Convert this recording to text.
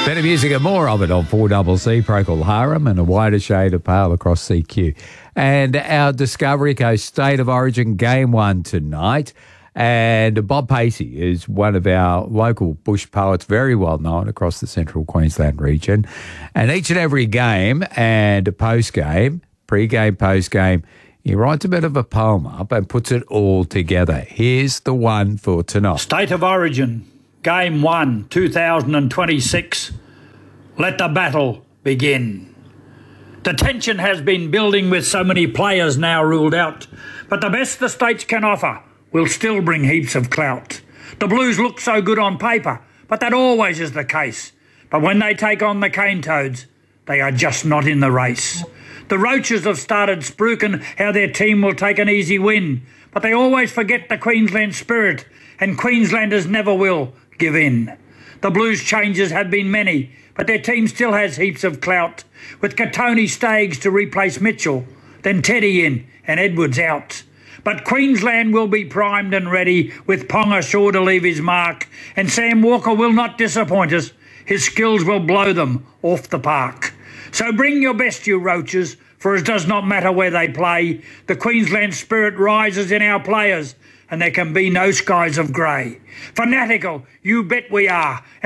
Better music and more of it on 4CC, Procol Harum, and a wider shade of pale across CQ. And our Discovery Coast State of Origin Game 1 tonight. And Bob Pacey is one of our local bush poets, very well known across the central Queensland region. And each and every game and post-game, pre-game, post-game, he writes a bit of a poem up and puts it all together. Here's the one for tonight. State of Origin, Game 1, 2026. Let the battle begin. The tension has been building with so many players now ruled out, but the best the States can offer will still bring heaps of clout. The Blues look so good on paper, but that always is the case. But when they take on the Cane Toads, they are just not in the race. The Roaches have started spruiking how their team will take an easy win, but they always forget the Queensland spirit, and Queenslanders never will give in. The Blues changes have been many, but their team still has heaps of clout, with Katoni Staggs to replace Mitchell, then Teddy in and Edwards out. But Queensland will be primed and ready, with Ponga sure to leave his mark, and Sam Walker will not disappoint us. His skills will blow them off the park. So bring your best, you Roaches, for it does not matter where they play. The Queensland spirit rises in our players, and there can be no skies of grey. Fanatical, you bet we are.